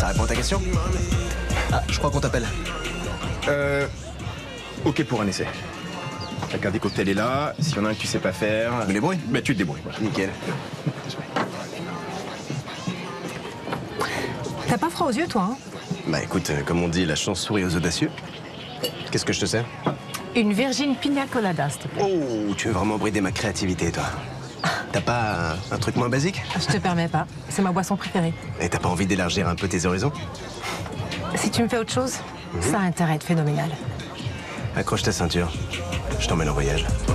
Ça répond à ta question? Ah, je crois qu'on t'appelle. Ok pour un essai. La carte des cocktails est là. S'il y en a un que tu sais pas faire... Je me débrouille? Bah tu te débrouilles. Voilà. Nickel. T'as pas froid aux yeux, toi, hein? Bah écoute, comme on dit, la chance sourit aux audacieux. Qu'est-ce que je te sers? Une Virgin Pina Colada, s'il te plaît. Oh, tu veux vraiment brider ma créativité, toi. T'as pas un truc moins basique? Je te permets pas. C'est ma boisson préférée. Et t'as pas envie d'élargir un peu tes horizons? Si tu me fais autre chose, ça a intérêt à être phénoménal. Accroche ta ceinture. Je t'emmène en voyage.